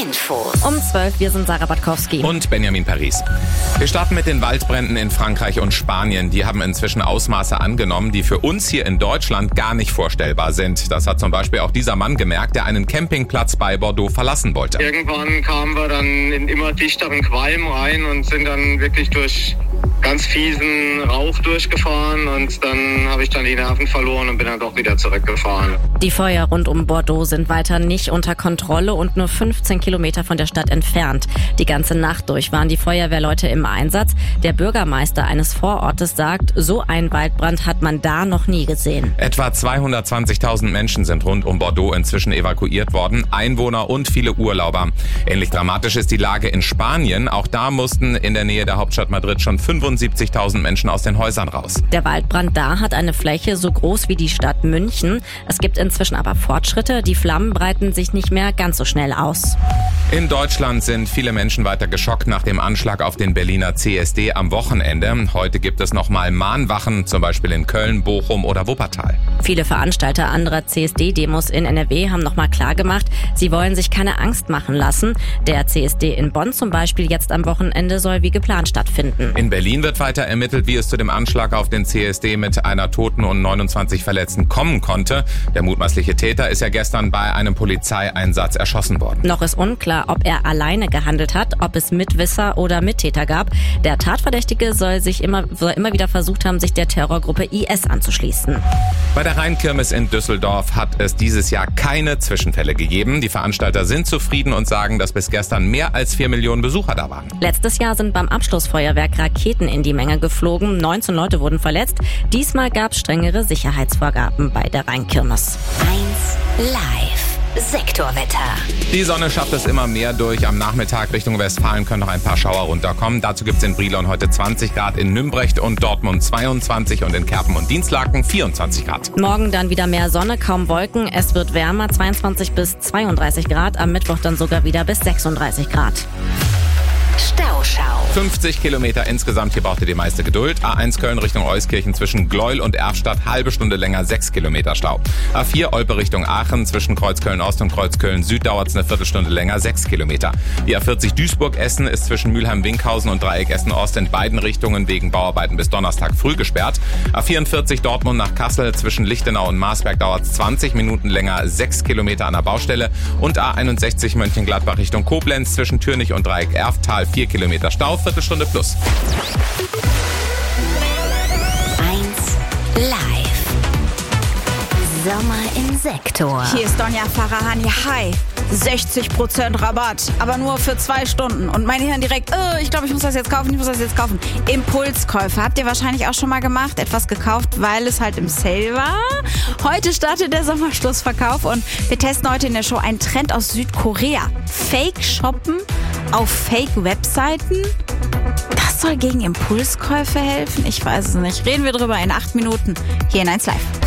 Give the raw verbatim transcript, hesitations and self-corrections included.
Infos. Um zwölf, wir sind Sarah Batkowski. Und Benjamin Paris. Wir starten mit den Waldbränden in Frankreich und Spanien. Die haben inzwischen Ausmaße angenommen, die für uns hier in Deutschland gar nicht vorstellbar sind. Das hat zum Beispiel auch dieser Mann gemerkt, der einen Campingplatz bei Bordeaux verlassen wollte. Irgendwann kamen wir dann in immer dichteren Qualm rein und sind dann wirklich durch ganz fiesen Rauch durchgefahren und dann habe ich dann die Nerven verloren und bin dann doch wieder zurückgefahren. Die Feuer rund um Bordeaux sind weiter nicht unter Kontrolle und nur fünfzehn Kilometer von der Stadt entfernt. Die ganze Nacht durch waren die Feuerwehrleute im Einsatz. Der Bürgermeister eines Vorortes sagt, so einen Waldbrand hat man da noch nie gesehen. Etwa zweihundertzwanzigtausend Menschen sind rund um Bordeaux inzwischen evakuiert worden, Einwohner und viele Urlauber. Ähnlich dramatisch ist die Lage in Spanien. Auch da mussten in der Nähe der Hauptstadt Madrid schon fünfundsiebzigtausend Menschen aus den Häusern raus. Der Waldbrand da hat eine Fläche so groß wie die Stadt München. Es gibt inzwischen aber Fortschritte. Die Flammen breiten sich nicht mehr ganz so schnell aus. In Deutschland sind viele Menschen weiter geschockt nach dem Anschlag auf den Berliner C S D am Wochenende. Heute gibt es nochmal Mahnwachen, zum Beispiel in Köln, Bochum oder Wuppertal. Viele Veranstalter anderer C S D-Demos in N R W haben nochmal klargemacht, sie wollen sich keine Angst machen lassen. Der C S D in Bonn zum Beispiel jetzt am Wochenende soll wie geplant stattfinden. In Berlin wird weiter ermittelt, wie es zu dem Anschlag auf den C S D mit einer Toten und neunundzwanzig Verletzten kommen konnte. Der mutmaßliche Täter ist ja gestern bei einem Polizeieinsatz erschossen worden. Noch ist unklar, ob er alleine gehandelt hat, ob es Mitwisser oder Mittäter gab. Der Tatverdächtige soll sich immer, soll immer wieder versucht haben, sich der Terrorgruppe I S anzuschließen. Bei der Rheinkirmes in Düsseldorf hat es dieses Jahr keine Zwischenfälle gegeben. Die Veranstalter sind zufrieden und sagen, dass bis gestern mehr als vier Millionen Besucher da waren. Letztes Jahr sind beim Abschlussfeuerwerk Raketen in die Menge geflogen. neunzehn Leute wurden verletzt. Diesmal gab es strengere Sicherheitsvorgaben bei der Rheinkirmes. eins live. Sektorwetter. Die Sonne schafft es immer mehr durch. Am Nachmittag Richtung Westfalen können noch ein paar Schauer runterkommen. Dazu gibt es in Brilon heute zwanzig Grad, in Nümbrecht und Dortmund zweiundzwanzig und in Kerpen und Dienstlaken vierundzwanzig Grad. Morgen dann wieder mehr Sonne, kaum Wolken. Es wird wärmer, zweiundzwanzig bis zweiunddreißig Grad. Am Mittwoch dann sogar wieder bis sechsunddreißig Grad. Stauschau. fünfzig Kilometer insgesamt, hier braucht ihr die meiste Geduld. A eins Köln Richtung Euskirchen zwischen Gleuel und Erfstadt, halbe Stunde länger, sechs Kilometer Stau. A vier Olpe Richtung Aachen zwischen Kreuzköln Ost und Kreuzköln Süd dauert es eine Viertelstunde länger, sechs Kilometer. Die A vierzig Duisburg-Essen ist zwischen Mülheim-Winkhausen und Dreieck Essen-Ost in beiden Richtungen wegen Bauarbeiten bis Donnerstag früh gesperrt. A vierundvierzig Dortmund nach Kassel zwischen Lichtenau und Marsberg dauert es zwanzig Minuten länger, sechs Kilometer an der Baustelle. Und A einundsechzig Mönchengladbach Richtung Koblenz zwischen Türnich und Dreieck Erftal vier Kilometer Stau, Viertelstunde plus. eins live. Sommer im Sektor. Hier ist Donja Farahani. Hi. sechzig Prozent Rabatt, aber nur für zwei Stunden. Und mein Hirn direkt, oh, ich glaube, ich muss das jetzt kaufen, ich muss das jetzt kaufen. Impulskäufe habt ihr wahrscheinlich auch schon mal gemacht. Etwas gekauft, weil es halt im Sale war. Heute startet der Sommerschlussverkauf und wir testen heute in der Show einen Trend aus Südkorea. Fake-Shoppen auf Fake-Webseiten. Das soll gegen Impulskäufe helfen? Ich weiß es nicht. Reden wir drüber in acht Minuten hier in eins live.